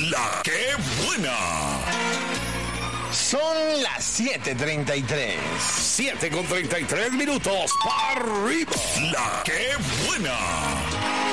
La que buena. Son las 7:33. 7:33 minutos. Para arriba. La que buena.